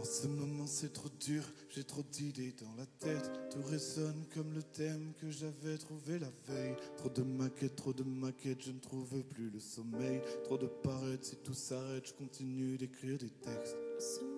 En ce moment c'est trop dur, j'ai trop d'idées dans la tête. Tout résonne comme le thème que j'avais trouvé la veille. Trop de maquettes, je ne trouve plus le sommeil. Trop de paraître, si tout s'arrête, je continue d'écrire des textes.